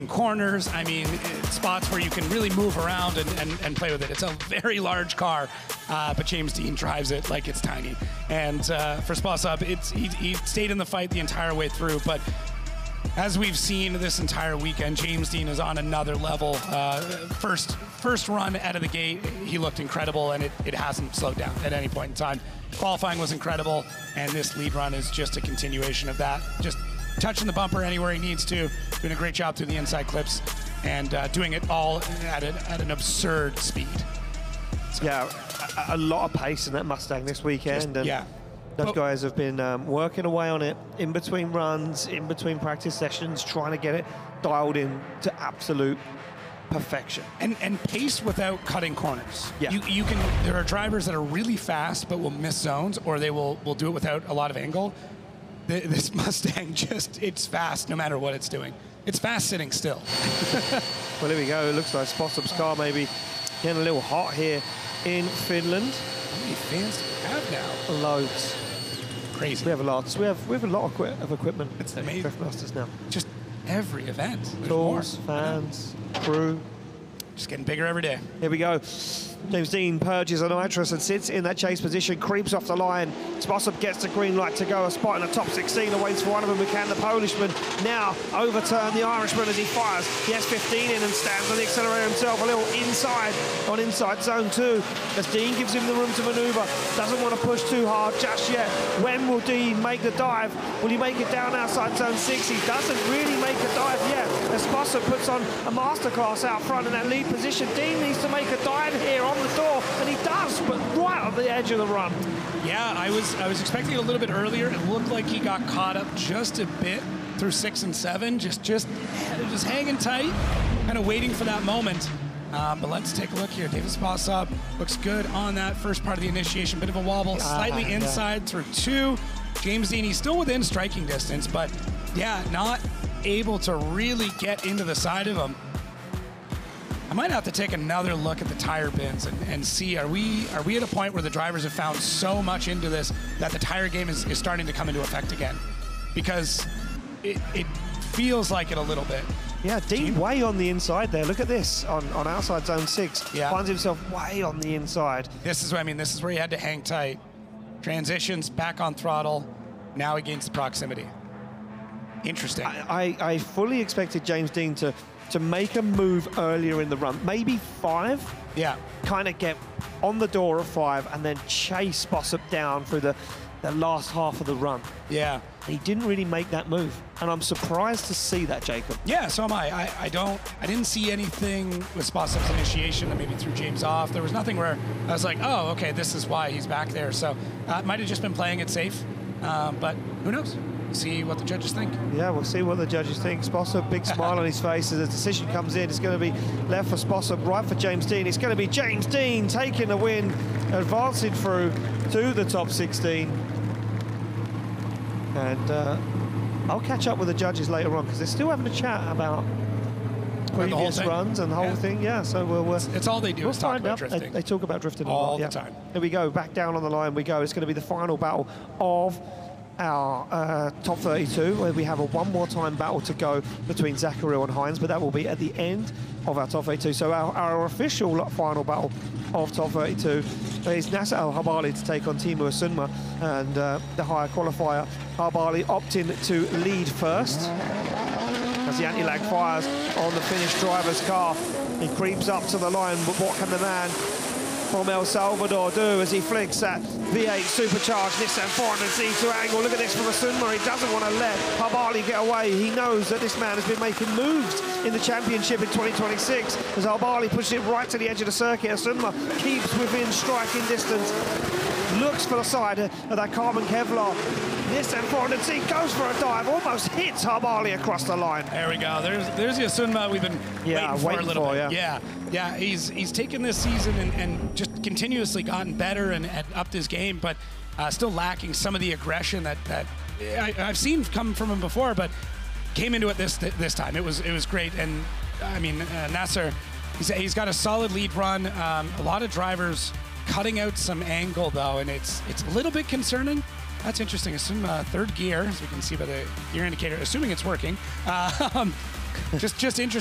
corners. I mean, spots where you can really move around and play with it. It's a very large car, but James Deane drives it like it's tiny. And for Spasab, he stayed in the fight the entire way through, but as we've seen this entire weekend, James Deane is on another level. First run out of the gate, he looked incredible, and it hasn't slowed down at any point in time. Qualifying was incredible, and this lead run is just a continuation of that. Just touching the bumper anywhere he needs to, doing a great job through the inside clips, and doing it all at an absurd speed. So, yeah, a lot of pace in that Mustang this weekend. Yeah. Those guys have been working away on it in between runs, in between practice sessions, trying to get it dialed in to absolute perfection. And pace without cutting corners. Yeah. You can. There are drivers that are really fast but will miss zones, or they will do it without a lot of angle. This Mustang it's fast no matter what it's doing. It's fast sitting still. Well, here we go. It looks like Spasab's car maybe getting a little hot here in Finland. How many fans do we have now? Loads. Crazy. We have a lot. We have a lot of equipment. It's at amazing. Drift Masters now. Just every event. There's Tools, more. fans, crew. Just getting bigger every day. Here we go. James Deane purges a nitrous and sits in that chase position, creeps off the line. Spasab gets the green light to go, a spot in the top 16, awaits for one of them who can. The Polishman now overturn the Irishman as he fires the S15 in and stands on the accelerator himself, a little inside on inside zone 2, as Deane gives him the room to maneuver. Doesn't want to push too hard just yet. When will Deane make the dive? Will he make it down outside zone 6? He doesn't really make a dive yet, as Spasab puts on a masterclass out front in that lead position. Deane needs to make a dive here on the door, and he does, but right on the edge of the run. Yeah, I was expecting it a little bit earlier. It looked like he got caught up just a bit through 6 and 7, just hanging tight, kind of waiting for that moment. But let's take a look here. David Spasab looks good on that first part of the initiation. Bit of a wobble, slightly inside through 2. James Deane, he's still within striking distance, but yeah, not able to really get into the side of him. I might have to take another look at the tire bins and see, are we at a point where the drivers have found so much into this that the tire game is starting to come into effect again? Because it feels like it a little bit. Yeah, Deane way on the inside there. Look at this on outside zone 6. Yeah. Finds himself way on the inside. This is what I mean. This is where he had to hang tight. Transitions back on throttle. Now he gains the proximity. Interesting. I fully expected James Deane to make a move earlier in the run, maybe 5. Yeah. Kind of get on the door of 5 and then chase Spasab down through the last half of the run. Yeah. He didn't really make that move, and I'm surprised to see that, Jacob. Yeah, so am I. I didn't see anything with Spasab's initiation that maybe threw James off. There was nothing where I was like, oh, okay, this is why he's back there. So it might have just been playing it safe, but who knows? See what the judges think. Yeah, we'll see what the judges think. Spasab, big smile on his face as the decision comes in. It's going to be left for Spasab, right for James Deane. It's going to be James Deane taking the win, advancing through to the top 16. And I'll catch up with the judges later on because they're still having a chat about previous runs and the whole thing. Yeah, so we'll... it's all they do is talk about drifting. They talk about drifting all the time. Here we go, back down on the line we go. It's going to be the final battle of our top 32, where we have a one more time battle to go between Zacharil and Hines, but that will be at the end of our top 32. So our official final battle of top 32 is Nasser Al Habali to take on Teemu Asunma, and the higher qualifier Habali opting to lead first as the anti-lag fires on the Finnish driver's car. He creeps up to the line, but what can the man from El Salvador do as he flicks that V8 supercharged Nissan 400Z2 angle? Look at this from Asunma. He doesn't want to let Habali get away. He knows that this man has been making moves in the championship in 2026 as Habali pushes it right to the edge of the circuit. Asunma keeps within striking distance, looks for the side of that carbon Kevlar. Nissan 400Z goes for a dive, almost hits Habali across the line. There we go. There's the Asunma we've been waiting for a little bit. Yeah, he's taken this season and just continuously gotten better and upped his game, but still lacking some of the aggression that I've seen come from him before, but came into it this time. It was great, and I mean Nasser, he's got a solid lead run. A lot of drivers cutting out some angle though, and it's a little bit concerning. That's interesting. Assume third gear, as we can see by the gear indicator, assuming it's working. just interesting.